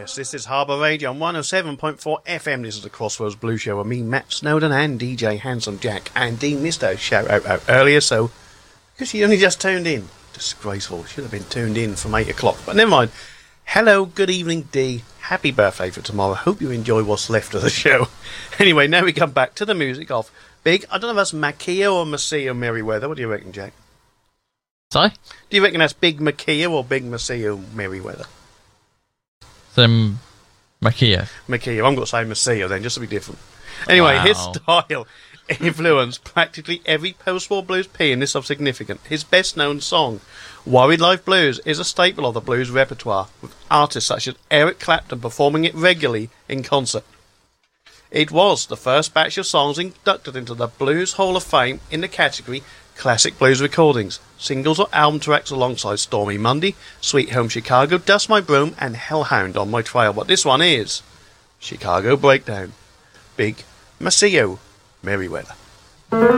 Yes, this is Harbour Radio on 107.4 FM. This is the Crossroads Blues Show with me, Matt Snowden, and DJ Handsome Jack. And Dean missed a shout out earlier, so because she only just tuned in. Disgraceful. Should have been tuned in from 8 o'clock. But never mind. Hello, good evening, Dee. Happy birthday for tomorrow. Hope you enjoy what's left of the show. Anyway, now we come back to the music of Big, I don't know if that's Makia or Maceo Merriweather. What do you reckon, Jack? Sorry? Do you reckon that's Big Makia or Big Maceo Merriweather? Makia. Makia. I'm going to say Maceo then, just to be different. Anyway, his style influenced practically every post-war blues pianist of significance. His best-known song, Worried Life Blues, is a staple of the blues repertoire, with artists such as Eric Clapton performing it regularly in concert. It was the first batch of songs inducted into the Blues Hall of Fame in the category Classic Blues Recordings. Singles or album tracks alongside Stormy Monday, Sweet Home Chicago, Dust My Broom, and Hellhound on My Trail. But this one is Chicago Breakdown. Big Maceo Merriweather.